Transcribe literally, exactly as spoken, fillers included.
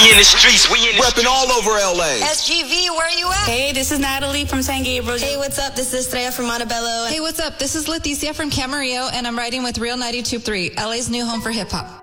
in the streets, we in the Repping all over L A. S G V, where you at? Hey, this is Natalie from San Gabriel. Hey, what's up? This is Estrella from Montebello. Hey, what's up? This is Leticia from Camarillo, and I'm riding with Real ninety-two point three, L A's new home for hip-hop.